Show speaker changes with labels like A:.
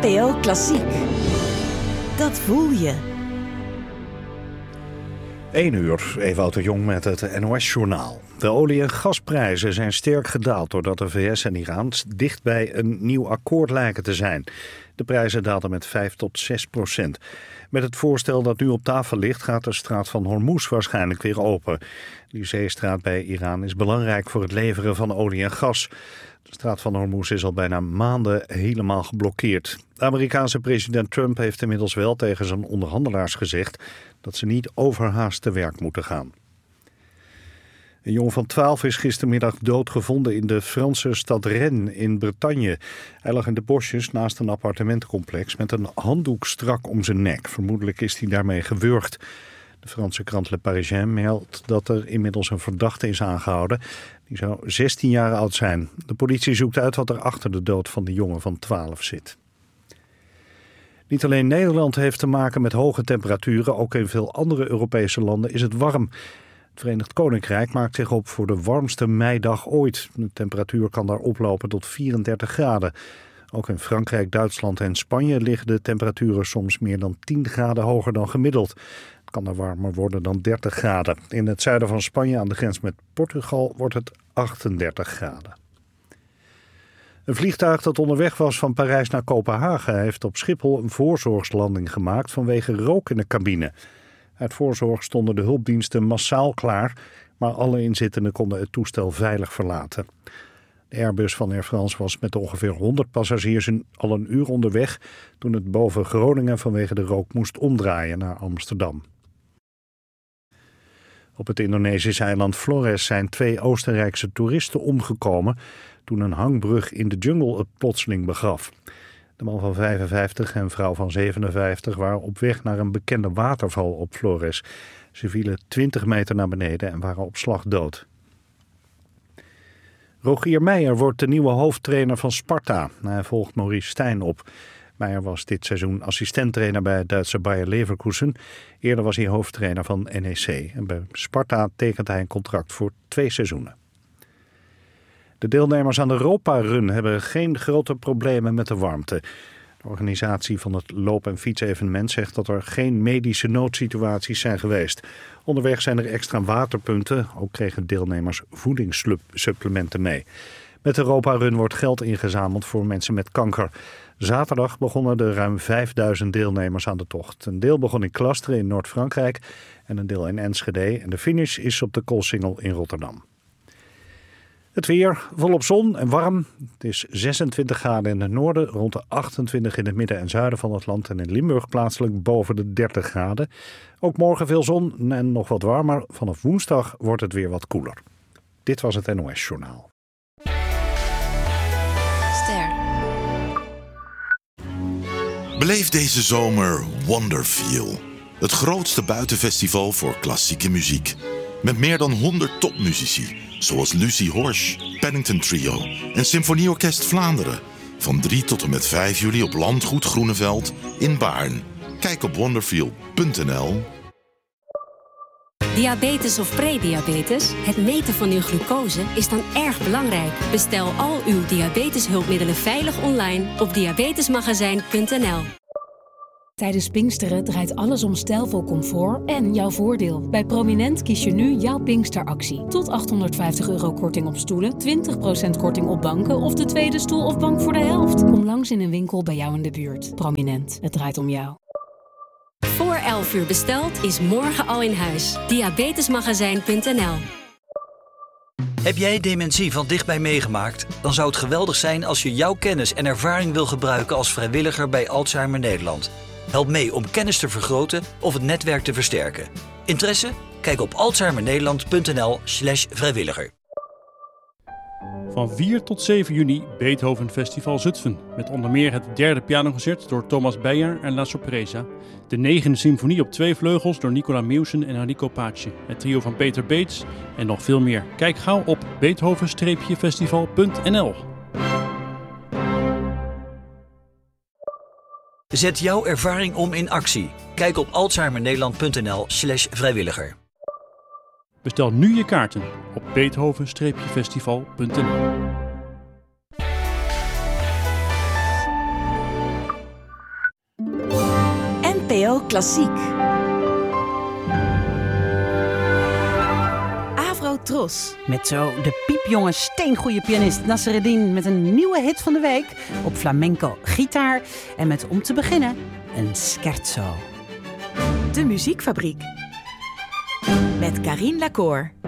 A: NPO Klassiek. Dat voel je.
B: 1 uur, Ewout de Jong met het NOS-journaal. De olie- en gasprijzen zijn sterk gedaald doordat de VS en Iran dicht bij een nieuw akkoord lijken te zijn. De prijzen daalden met 5 tot 6%. Met het voorstel dat nu op tafel ligt gaat de straat van Hormuz waarschijnlijk weer open. Die zeestraat bij Iran is belangrijk voor het leveren van olie en gas. De straat van Hormuz is al bijna maanden helemaal geblokkeerd. De Amerikaanse president Trump heeft inmiddels wel tegen zijn onderhandelaars gezegd dat ze niet overhaast te werk moeten gaan. Een jongen van 12 is gistermiddag doodgevonden in de Franse stad Rennes in Bretagne. Hij lag in de bosjes naast een appartementencomplex met een handdoek strak om zijn nek. Vermoedelijk is hij daarmee gewurgd. De Franse krant Le Parisien meldt dat er inmiddels een verdachte is aangehouden. Die zou 16 jaar oud zijn. De politie zoekt uit wat er achter de dood van de jongen van 12 zit. Niet alleen Nederland heeft te maken met hoge temperaturen, ook in veel andere Europese landen is het warm. Het Verenigd Koninkrijk maakt zich op voor de warmste meidag ooit. De temperatuur kan daar oplopen tot 34 graden. Ook in Frankrijk, Duitsland en Spanje liggen de temperaturen soms meer dan 10 graden hoger dan gemiddeld. Het kan er warmer worden dan 30 graden. In het zuiden van Spanje aan de grens met Portugal wordt het 38 graden. Een vliegtuig dat onderweg was van Parijs naar Kopenhagen heeft op Schiphol een voorzorgslanding gemaakt vanwege rook in de cabine. Uit voorzorg stonden de hulpdiensten massaal klaar, maar alle inzittenden konden het toestel veilig verlaten. De Airbus van Air France was met ongeveer 100 passagiers al een uur onderweg toen het boven Groningen vanwege de rook moest omdraaien naar Amsterdam. Op het Indonesische eiland Flores zijn 2 Oostenrijkse toeristen omgekomen toen een hangbrug in de jungle het plotseling begaf. De man van 55 en vrouw van 57 waren op weg naar een bekende waterval op Flores. Ze vielen 20 meter naar beneden en waren op slag dood. Rogier Meijer wordt de nieuwe hoofdtrainer van Sparta. Hij volgt Maurice Stijn op. Meijer was dit seizoen assistenttrainer bij het Duitse Bayer Leverkusen. Eerder was hij hoofdtrainer van NEC. En bij Sparta tekent hij een contract voor 2 seizoenen. De deelnemers aan de Europa Run hebben geen grote problemen met de warmte. De organisatie van het loop- en fietsevenement zegt dat er geen medische noodsituaties zijn geweest. Onderweg zijn er extra waterpunten. Ook kregen deelnemers voedingssupplementen mee. Met de Europa Run wordt geld ingezameld voor mensen met kanker. Zaterdag begonnen er ruim 5000 deelnemers aan de tocht. Een deel begon in Clasteren in Noord-Frankrijk en een deel in Enschede. En de finish is op de Koolsingel in Rotterdam. Het weer, volop zon en warm. Het is 26 graden in het noorden, rond de 28 in het midden en zuiden van het land en in Limburg plaatselijk boven de 30 graden. Ook morgen veel zon en nog wat warmer. Vanaf woensdag wordt het weer wat koeler. Dit was het NOS-journaal.
C: Ster.
D: Beleef deze zomer Wonderfeel. Het grootste buitenfestival voor klassieke muziek. Met meer dan 100 topmuzici. Zoals Lucie Horsch, Paddington Trio en Symfonieorkest Vlaanderen. Van 3 tot en met 5 juli op Landgoed Groeneveld in Baarn. Kijk op wonderfeel.nl.
C: Diabetes of prediabetes? Het meten van uw glucose is dan erg belangrijk. Bestel al uw diabeteshulpmiddelen veilig online op diabetesmagazijn.nl.
E: Tijdens Pinksteren draait alles om stijlvol comfort en jouw voordeel. Bij Prominent kies je nu jouw Pinksteractie. Tot €850 korting op stoelen, 20% korting op banken of de tweede stoel of bank voor de helft. Kom langs in een winkel bij jou in de buurt. Prominent, het draait om jou.
C: Voor 11 uur besteld is morgen al in huis. Diabetesmagazijn.nl.
F: Heb jij dementie van dichtbij meegemaakt? Dan zou het geweldig zijn als je jouw kennis en ervaring wil gebruiken als vrijwilliger bij Alzheimer Nederland. Help mee om kennis te vergroten of het netwerk te versterken. Interesse? Kijk op alzheimernederland.nl/vrijwilliger.
G: Van 4 tot 7 juni Beethoven Festival Zutphen. Met onder meer het 3e pianoconcert door Thomas Beyer en La Sorpresa. De 9e symfonie op 2 vleugels door Nicola Mewsen en Enrico Pace. Het trio van Peter Beets en nog veel meer. Kijk gauw op beethoven-festival.nl.
F: Zet jouw ervaring om in actie. Kijk op alzheimernederland.nl/vrijwilliger.
G: Bestel nu je kaarten op beethoven-festival.nl.
A: BNL Klassiek. Avro Tros.
H: Met zo de piepjonge steengoeie pianist Nasreddin met een nieuwe hit van de week op flamenco gitaar. En met om te beginnen een scherzo.
A: De Muziekfabriek. Met Karine Lacour.